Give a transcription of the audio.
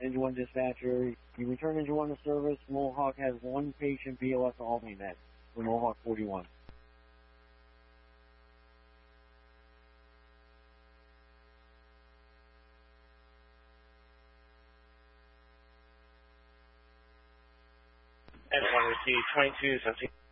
Engine 1 dispatcher. You return Engine 1 to service. Mohawk has one patient BLS AltIMED for Mohawk 41. And 1 receive 2217.